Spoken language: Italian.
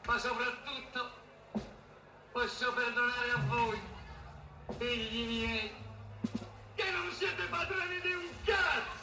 ma soprattutto posso perdonare a voi, figli miei, che non siete padroni di un cazzo!